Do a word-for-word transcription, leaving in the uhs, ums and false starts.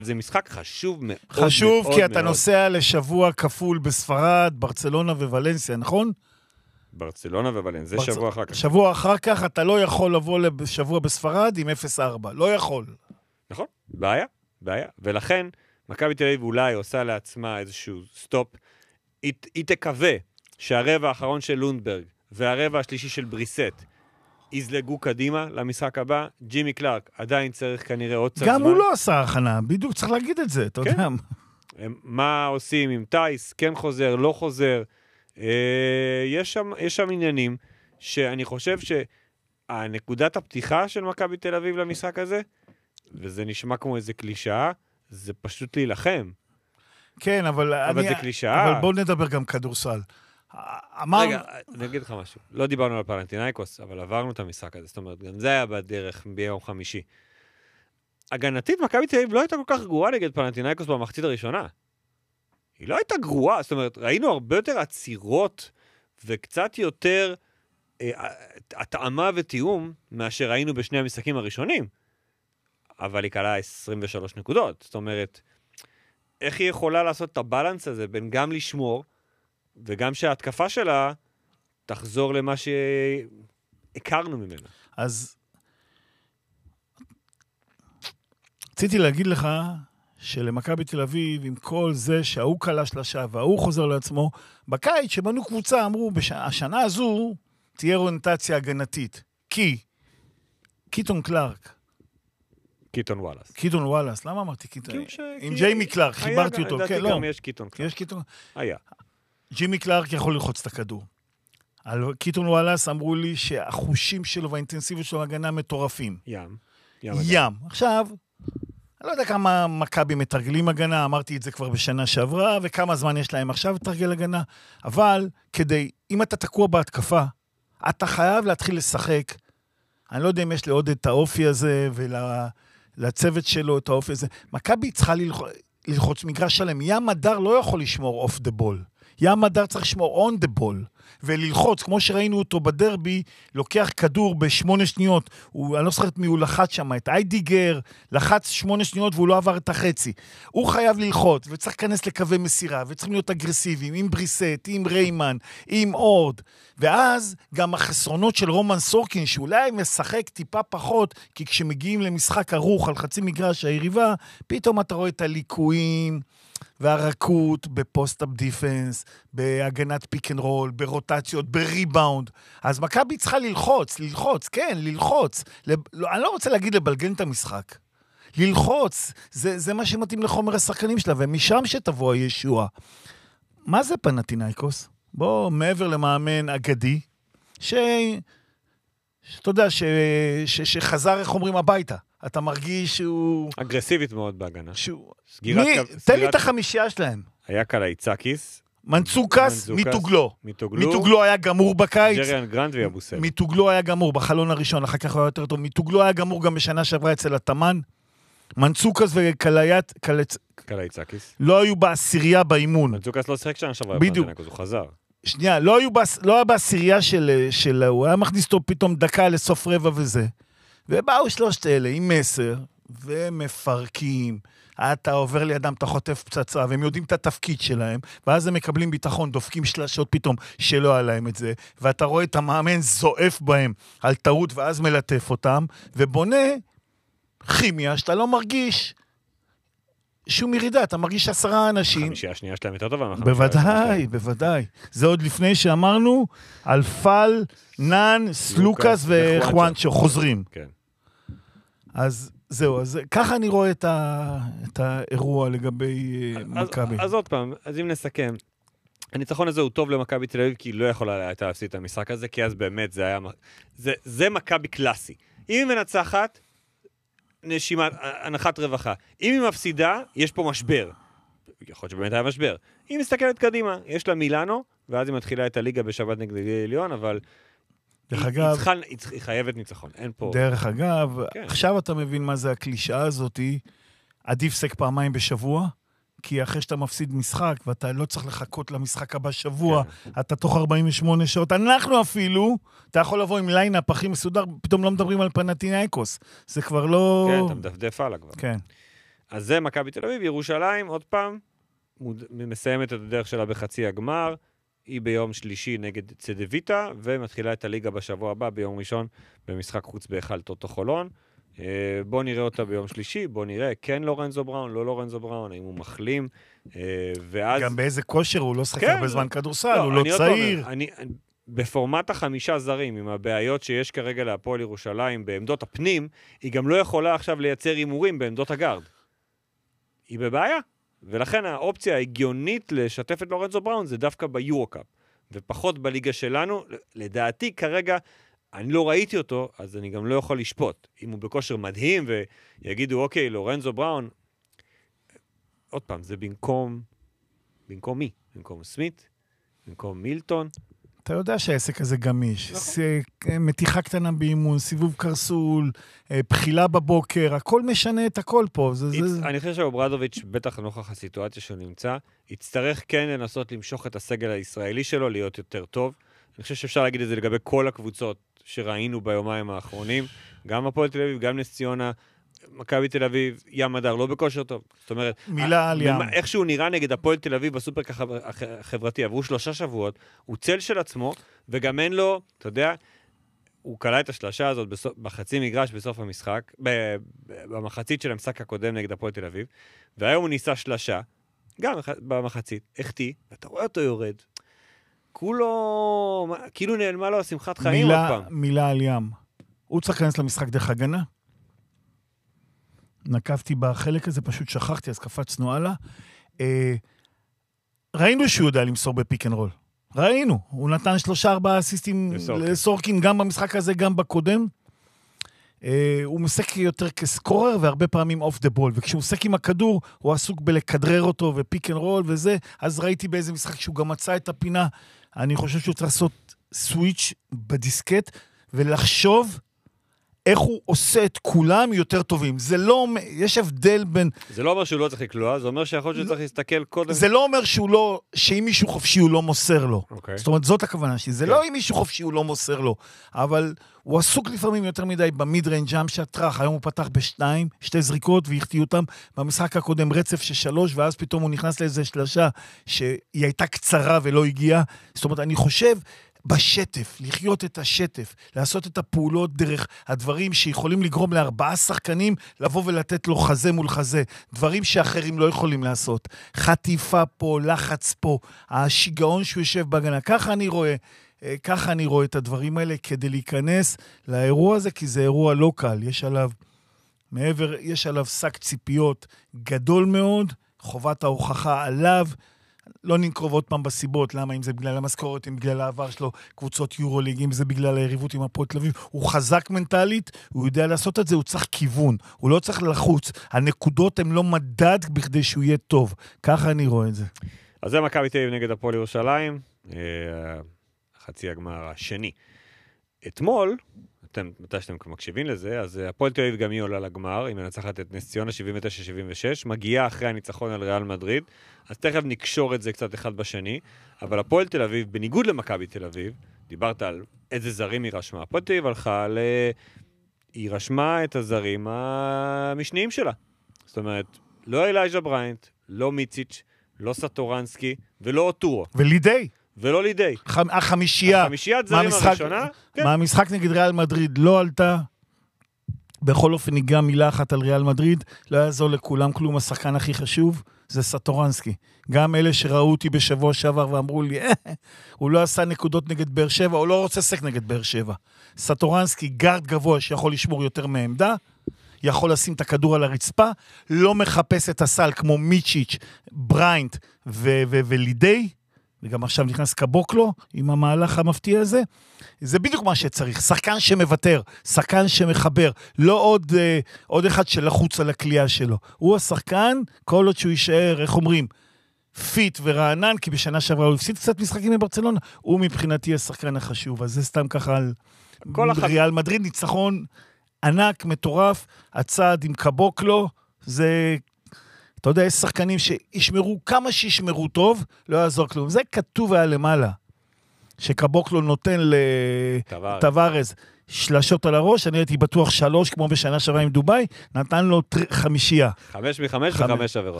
זה משחק חשוב מאוד. חשוב, מאוד כי אתה מאוד. נוסע לשבוע כפול בספרד, ברצלונה וולנסיה, נכון? ברצלונה וולנסיה, זה ברצ... שבוע אחר כך. שבוע אחר כך אתה לא יכול לבוא לשבוע בספרד עם אפס ארבע, לא יכול. נכון, בעיה, בעיה. ולכן, מכבי תל אביב אולי עושה לעצמה איזשהו סטופ, היא, היא תקווה שהרבע האחרון של לונדברג והרבע השלישי של בריסט יזלגו קדימה למשחק הבא. ג'ימי קלארק עדיין צריך כנראה עוד קצת זמן. גם הוא לא עשה הכנה, בדיוק צריך להגיד את זה, אתה יודע. מה עושים עם טייס, כן חוזר, לא חוזר. יש שם, יש שם עניינים שאני חושב שהנקודת הפתיחה של מכבי תל אביב למשחק הזה, וזה נשמע כמו איזה קלישאה, זה פשוט להילחם. כן, אבל... אבל אני, זה קלישאה. אבל בואו נדבר גם כדורסל. אמר... רגע, אני אגיד לך משהו. לא דיברנו על פלנטינאיקוס, אבל עברנו את המשחק הזה. זאת אומרת, גם זה היה בדרך ביום חמישי. הגנתית, מכבי תל אביב לא הייתה כל כך גרועה נגד פלנטינאיקוס במחצית הראשונה. היא לא הייתה גרועה. זאת אומרת, ראינו הרבה יותר עצירות וקצת יותר אה, התאמה ותיאום מאשר ראינו בשני המשחקים הראשונים. אבל היא קלה עשרים ושלוש נקודות. זאת אומרת, איך היא יכולה לעשות את הבלנס הזה בין גם לשמור, וגם שההתקפה שלה תחזור למה שהכרנו ממנה. אז רציתי להגיד לך שלמכבי תל אביב, עם כל זה שההוא קלה שלשה וההוא חוזר לעצמו, בקיץ שבנו קבוצה אמרו, השנה הזו תהיה אוריינטציה הגנתית. כי קיטון קלארק, קיטון וואלאס. קיטון וואלאס, למה אמרתי קיטון? ש... עם ג'יימי קלארק, חיברתי אותו. לדעתי כן, גם לא. יש קיטון קלארק. יש קיטון. היה. ג'יימי קלארק יכול ללחוץ את הכדור. על קיטון וואלאס אמרו לי שהחושים שלו והאינטנסיביות שלו הגנה מטורפים. ים. ים. ים. עכשיו, אני לא יודע כמה מכבי מתרגלים הגנה, אמרתי את זה כבר בשנה שעברה, וכמה זמן יש להם עכשיו לתרגל הגנה, אבל כדי, אם אתה תקוע בהתקפה, אתה חייב להתחיל לשחק. אני לא יודע אם יש לעוד את האופי הזה, ולצוות שלו את האופי הזה. מכבי צריכה ללחוץ, ללחוץ מגרש שלם. ים הדר לא יכול לשמור off the ball. ים הדר צריך לשמור on the ball. וללחוץ, כמו שראינו אותו בדרבי, לוקח כדור בשמונה שניות, הוא, אני לא זוכרת מי הוא לחץ שם, את איידיגר, לחץ שמונה שניות והוא לא עבר את החצי. הוא חייב ללחוץ, וצריך להיכנס לקווי מסירה, וצריכים להיות אגרסיביים, עם בריסט, עם ריימן, עם אורד, ואז גם החסרונות של רומן סורקין, שאולי משחק טיפה פחות, כי כשמגיעים למשחק ארוך על חצי מגרש היריבה, פתאום אתה רואה את הליקויים, והרקות בפוסט-אפ דיפנס, בהגנת פיק אנד רול, ברוטציות, בריבאונד. אז מכבי צריכה ללחוץ, ללחוץ, כן, ללחוץ. לב... לא, אני לא רוצה להגיד לבלגן את המשחק. ללחוץ, זה, זה מה שמתאים לחומר השחקנים שלה, ומשם שתבוא הישוע. מה זה פנטינאיקוס? בוא, מעבר למאמן אגדי, ש... שאתה יודע, ש... ש... שחזר, איך אומרים, הביתה. אתה מרגיש שהוא... אגרסיבית מאוד בהגנה. שהוא... סגירת... מי... סגירת... תן לי את החמישייה שלהם. היה קלאיצקיס. מנצוקס, מיטוגלו. מיטוגלו. מיטוגלו היה גמור בקיץ. ג'ריאן גרנט ויבוסל. מיטוגלו היה גמור בחלון הראשון, אחר כך היה יותר טוב. מיטוגלו היה גמור גם בשנה שעברה אצל התאמן. מנצוקס וקלאיית... קלאיצקיס. לא היו בעשירייה באימון. מנצוקס לא שיחק שנה שעברה. בדיוק. הוא חזר. שנייה, לא היו לא היה בעשירייה של, של... הוא היה מכניס אותו פתאום דקה לסוף רבע וזה. ובאו שלושת אלה עם מסר, ומפרקים. אתה עובר לידם, אתה חוטף פצצה, והם יודעים את התפקיד שלהם, ואז הם מקבלים ביטחון, דופקים שלשות פתאום שלא עליהם את זה, ואתה רואה את המאמן זועף בהם על טעות, ואז מלטף אותם, ובונה כימיה שאתה לא מרגיש שום ירידה, אתה מרגיש עשרה אנשים. החמישייה השנייה שלהם יותר טובה. בוודאי, בוודאי. זה עוד לפני שאמרנו על פל, נן, סלוקס וחואנצ'ו, חוזרים. כן. אז זהו, אז ככה אני רואה את, ה, את האירוע לגבי מכבי. אז עוד פעם, אז אם נסכם, הניצחון הזה הוא טוב למכבי תל אביב, כי היא לא יכולה הייתה להפסיד את המשחק הזה, כי אז באמת זה היה, זה, זה מכבי קלאסי. אם היא מנצחת, נשימת, הנחת רווחה. אם היא מפסידה, יש פה משבר. יכול להיות שבאמת היה משבר. היא מסתכלת קדימה, יש לה מילאנו, ואז היא מתחילה את הליגה בשבת נגד עליון, אבל... דרך היא, אגב, היא, צריכה, היא, היא חייבת ניצחון, אין פה... דרך אגב, כן. עכשיו אתה מבין מה זה הקלישאה הזאת, עדיף סק פעמיים בשבוע, כי אחרי שאתה מפסיד משחק, ואתה לא צריך לחכות למשחק הבא שבוע, כן. אתה תוך ארבעים ושמונה שעות, אנחנו אפילו, אתה יכול לבוא עם ליינאפ הכי מסודר, פתאום לא מדברים על פנטינאיקוס, זה כבר לא... כן, אתה מדפדף הלאה כבר. כן. אז זה מכבי תל אביב, ירושלים, עוד פעם, מסיימת את הדרך שלה בחצי הגמר, היא ביום שלישי נגד צדוויטה, ומתחילה את הליגה בשבוע הבא, ביום ראשון, במשחק חוץ בהיכל טוטו חולון. בוא נראה אותה ביום שלישי, בוא נראה, כן לורנזו בראון, לא לורנזו בראון, האם הוא מחלים, ואז... גם באיזה כושר, הוא לא שחק הרבה זמן כדורסל, הוא לא צעיר. בפורמט החמישה זרים, עם הבעיות שיש כרגע להפועל ירושלים בעמדות הפנים, היא גם לא יכולה עכשיו לייצר הימורים בעמדות הגארד. היא בבעיה. ולכן האופציה ההגיונית לשתף את לורנזו בראון זה דווקא ביורוקאפ, ופחות בליגה שלנו. לדעתי כרגע, אני לא ראיתי אותו, אז אני גם לא יכול לשפוט. אם הוא בכושר מדהים ויגידו, אוקיי, לורנזו בראון, עוד פעם, זה במקום, במקום מי? במקום סמית? במקום מילטון? אתה יודע שהעסק הזה גמיש. מתיחה קטנה באימון, סיבוב קרסול, בחילה בבוקר, הכל משנה את הכל פה. אני חושב שאוברדוביץ' בטח נוכח הסיטואציה שהוא נמצא, יצטרך כן לנסות למשוך את הסגל הישראלי שלו, להיות יותר טוב. אני חושב שאפשר להגיד את זה לגבי כל הקבוצות שראינו ביומיים האחרונים, גם הפועל תל אביב, גם נס ציונה, מכבי תל אביב, ים הדר, לא בכושר טוב. זאת אומרת, מילה על ים. איך שהוא נראה נגד הפועל תל אביב בסופר החברתי, עברו שלושה שבועות, הוא צל של עצמו, וגם אין לו, אתה יודע, הוא קלה את השלשה הזאת בחצי מגרש בסוף המשחק, במחצית של המשחק הקודם נגד הפועל תל אביב, והיום הוא ניסה שלשה, גם במחצית, החטיא, ואתה רואה אותו יורד. כולו, כאילו נעלמה לו שמחת חיים עוד פעם. מילה על ים. הוא צריך להיכנס למשחק דרך הגנה? נקבתי בחלק הזה, פשוט שכחתי, אז קפצנו הלאה. אה, ראינו שהוא יודע למסור בפיק אנד רול. ראינו. הוא נתן שלושה ארבעה אסיסטים לסורקין, גם במשחק הזה, גם בקודם. אה, הוא מסק יותר כסקורר, והרבה פעמים אוף דה בול. וכשהוא מסק עם הכדור, הוא עסוק בלכדרר אותו, ופיק אנד רול וזה. אז ראיתי באיזה משחק שהוא גם מצא את הפינה. אני חושב שהוא צריך לעשות סוויץ' בדיסקט, ולחשוב איך הוא עושה את כולם יותר טובים. זה לא אומר, יש הבדל בין... זה לא אומר שהוא לא צריך לקלוע, זה אומר שיכול להיות שהוא צריך להסתכל קודם... זה לא אומר שהוא לא, שאם מישהו חופשי הוא לא מוסר לו. Okay. זאת אומרת, זאת הכוונה שלי. זה okay. לא אם מישהו חופשי הוא לא מוסר לו, אבל הוא עסוק לפעמים יותר מדי במיד-ריינג' ג'אמפ שטרח. היום הוא פתח בשתיים, שתי זריקות והחטיא אותם. במשחק הקודם רצף של שלוש, ואז פתאום הוא נכנס לאיזו שלשה שהיא הייתה קצרה ולא הגיעה. זאת אומרת, אני חושב... בשטף, לחיות את השטף, לעשות את הפעולות דרך הדברים שיכולים לגרום לארבעה שחקנים, לבוא ולתת לו חזה מול חזה, דברים שאחרים לא יכולים לעשות. חטיפה פה, לחץ פה, השיגעון שהוא יושב בהגנה, ככה אני רואה, ככה אני רואה את הדברים האלה, כדי להיכנס לאירוע הזה, כי זה אירוע לא קל, יש עליו, מעבר, יש עליו שק ציפיות גדול מאוד, חובת ההוכחה עליו, לא ננקרוב עוד פעם בסיבות, למה אם זה בגלל המשכורת, אם בגלל העבר שלו, קבוצות יורוליג, אם זה בגלל היריבות עם הפועל תל אביב, הוא חזק מנטלית, הוא יודע לעשות את זה, הוא צריך כיוון, הוא לא צריך לחוץ, הנקודות הן לא מדד בכדי שהוא יהיה טוב, ככה אני רואה את זה. אז זה מכבי תל אביב נגד הפועל ירושלים, חצי הגמר השני. אתמול, אתם, מתי שאתם מקשיבים לזה, אז הפועל תל אביב גם היא עולה לגמר, היא מנצחת את נס ציונה שבעים ותשע שבעים ושש, מגיעה אחרי הניצחון על ריאל מדריד, אז תכף נקשור את זה קצת אחד בשני, אבל הפועל תל אביב, בניגוד למכבי תל אביב, דיברת על איזה זרים היא רשמה, הפועל תל אביב הלכה ל... היא רשמה את הזרים המשניים שלה. זאת אומרת, לא אלייג'ה בריינט, לא מיציץ', לא סטורנסקי, ולא אוטורו. ולידי. ולא לידי. החמישייה. החמישיית זרים הראשונה. מהמשחק נגד ריאל מדריד לא עלתה. בכל אופן ניגע מילה אחת על ריאל מדריד. לא יעזור לכולם כלום. השחקן הכי חשוב זה סטורנסקי. גם אלה שראו אותי בשבוע שעבר ואמרו לי, אה, הוא לא עשה נקודות נגד באר שבע, הוא לא רוצה סק נגד באר שבע. סטורנסקי גארד גבוה שיכול לשמור יותר מעמדה. יכול לשים את הכדור על הרצפה, לא מחפש את הסל כמו מיצ'יץ', בריינט ו- ו- ולידי, וגם עכשיו נכנס קבוקלו עם המהלך המפתיע הזה. זה בדיוק מה שצריך, שחקן שמוותר, שחקן שמחבר, לא עוד, אה, עוד אחד שלחוץ על הקליעה שלו. הוא השחקן, כל עוד שהוא יישאר, איך אומרים, פיט ורענן, כי בשנה שעברה הוא הפסיד קצת משחקים בברצלונה, הוא מבחינתי השחקן החשוב, אז זה סתם ככה על ריאל מדריד, ניצחון ענק, מטורף, הצעד עם קבוקלו, זה, אתה יודע, יש שחקנים שישמרו, כמה שישמרו טוב, לא יעזור כלום. זה כתוב היה למעלה, שקבוקלו נותן לטווארז, שלשות על הראש, אני הייתי בטוח שלוש, כמו בשנה שעברה עם דוביי, נתן לו חמישייה. חמש מחמש וחמש עבירות.